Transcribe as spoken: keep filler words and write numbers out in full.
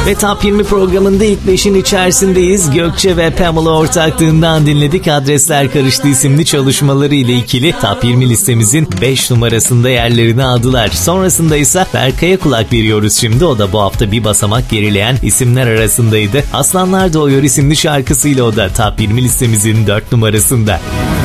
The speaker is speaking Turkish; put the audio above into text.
Ve Top yirmi programında ilk beşin içerisindeyiz. Gökçe ve Pamela ortaklığından dinledik. Adresler Karıştı isimli çalışmaları ile ikili Top yirmi listemizin beş numarasında yerlerini aldılar. Sonrasında ise Berkay'a kulak veriyoruz şimdi. O da bu hafta bir basamak gerileyen isimler arasındaydı. Aslanlar Doğuyor isimli şarkısıyla o da Top yirmi listemizin dört numarasında.